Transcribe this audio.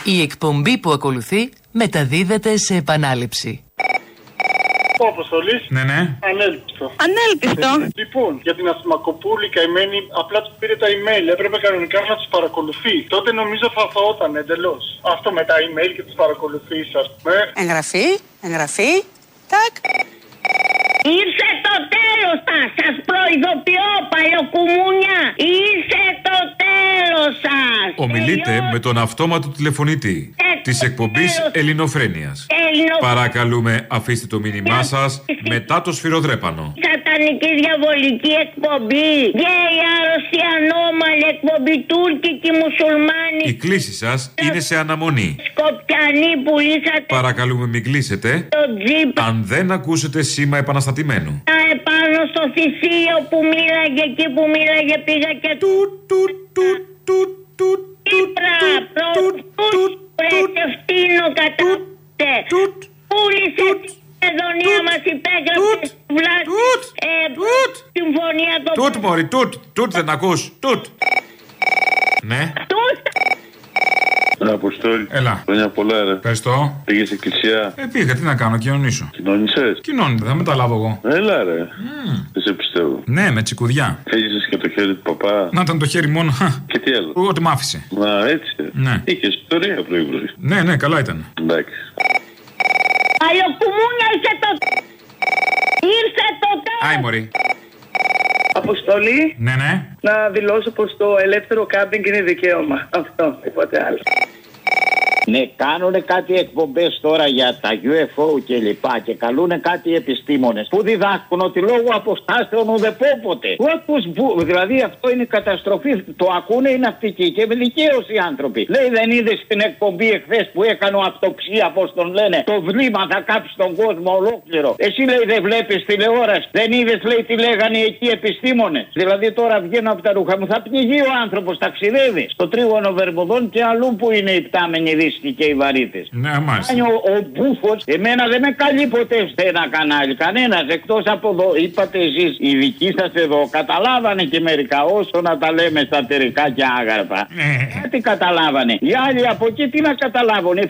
Η εκπομπή που ακολουθεί μεταδίδεται σε επανάληψη. Ο Αποστολής. Ναι. Ανέλπιστο. Λοιπόν, για την Ασημακοπούλη καημένη, απλά του πήρε τα email. Έπρεπε κανονικά να του παρακολουθεί. Τότε νομίζω θα φαόταν εντελώς. Αυτό με τα email και τις παρακολουθήσεις, ας πούμε. Εγγραφή. Τάκ. Ήρθε το τέλος σας προειδοποιώ, παλιοκουμούνια. Ήρθε το τέλος σας. Ομιλείτε με τον αυτόματο τηλεφωνητή της εκπομπής Ελληνοφρένειας. Παρακαλούμε, αφήστε το μήνυμά σας μετά το σφυροδρέπανο. Σατανική διαβολική εκπομπή. Γκέι, άρρωστη, ανώμαλη εκπομπή, τουρκική, μουσουλμάνη. Η κλήση σας είναι σε αναμονή. Σκοπιανή που λύσατε. Παρακαλούμε, μην κλείσετε αν δεν ακούσετε σήμα επαναστατημένου. Επάνω στο θυσίο που μίλαγε, εκεί που μίλαγε πήγα και φτύνω κατάτε. Πούλησε την Εδονία μας, υπέγραψε συμφωνία το... Τούτ μωρί, τούτ δεν ακούς, τούτ. Ναι. Αποστόλη. Έλα. Χρόνια πολλά, ρε. Ευχαριστώ. Πήγες εκκλησία. Πήγα, τι να κάνω, κοινωνήσω. Κοινώνησες. Κοινώνεται, θα μεταλάβω εγώ. Έλα, ρε. Δεν σε πιστεύω. Ναι, με τσικουδιά. Θέλησες και το χέρι του παπά. Να ήταν το χέρι μόνο. Και τι άλλο. Ό,τι μ' άφησε. Μα έτσι. Ναι. Είχες ιστορία πρωί-πρωί. Ναι, καλά ήταν. Εντάξει. Παλιοκουμούνια, ήρθε το τέλος. Άι, μωρί. Αποστολή. Ναι. Να δηλώσω πως το ελεύθερο κάμπινγκ είναι δικαίωμα. Αυτό, τίποτε άλλο. Ναι, κάνουνε κάτι εκπομπές τώρα για τα UFO και λοιπά και καλούνε κάτι επιστήμονες που διδάσκουν ότι λόγω αποστάσεων ουδεπόποτε. Δηλαδή αυτό είναι καταστροφή. Το ακούνε οι ναυτικοί και με δικαίωση οι άνθρωποι. Λέει, δεν είδες την εκπομπή εχθές που έκανε αυτοψία, πώς τον λένε, το βλήμα θα κάψει τον κόσμο ολόκληρο. Εσύ, λέει, δεν βλέπεις τηλεόραση. Δεν είδες, λέει, τι λέγανε εκεί επιστήμονες. Δηλαδή τώρα βγαίνω από τα ρούχα μου, θα πνιγεί ο άνθρωπος, ταξιδεύει στο τρίγωνο Βερμουδών και αλλού που είναι οι πτάμενοι δύσκολοι και οι βαρύτες. Ναι, μάλιστα. Ο Μπούφος, εμένα δεν με καλεί ποτέ σε ένα κανάλι. Κανένας εκτός από εδώ. Είπατε εσείς, οι δικοί σας εδώ καταλάβανε και μερικά, όσο να τα λέμε σατερικά και άγαρπα. Κάτι καταλάβανε. Οι άλλοι από εκεί τι να καταλάβουν.